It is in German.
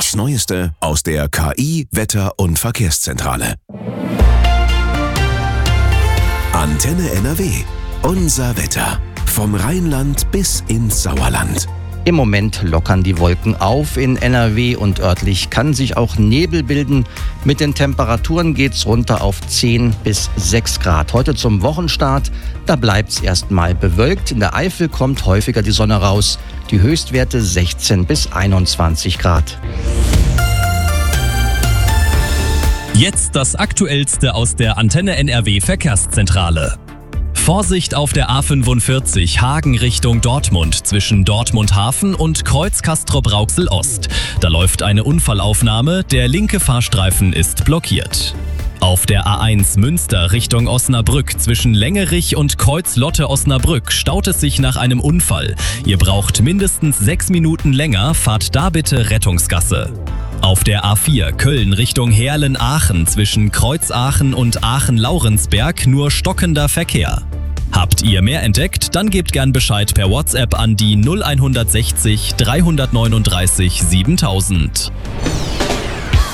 Das Neueste aus der KI, Wetter- und Verkehrszentrale. Antenne NRW. Unser Wetter. Vom Rheinland bis ins Sauerland. Im Moment lockern die Wolken auf in NRW und örtlich kann sich auch Nebel bilden. Mit den Temperaturen geht's runter auf 10 bis 6 Grad. Heute zum Wochenstart, da bleibt's erstmal bewölkt. In der Eifel kommt häufiger die Sonne raus. Die Höchstwerte 16 bis 21 Grad. Jetzt das Aktuellste aus der Antenne NRW Verkehrszentrale. Vorsicht auf der A45 Hagen Richtung Dortmund zwischen Dortmund Hafen und Kreuz Castrop-Rauxel Ost. Da läuft eine Unfallaufnahme, der linke Fahrstreifen ist blockiert. Auf der A1 Münster Richtung Osnabrück zwischen Längerich und Kreuz Lotte Osnabrück staut es sich nach einem Unfall. Ihr braucht mindestens 6 Minuten länger, fahrt da bitte Rettungsgasse. Auf der A4 Köln Richtung Heerlen-Aachen zwischen Kreuz-Aachen und Aachen-Laurensberg nur stockender Verkehr. Habt ihr mehr entdeckt? Dann gebt gern Bescheid per WhatsApp an die 0160 339 7000.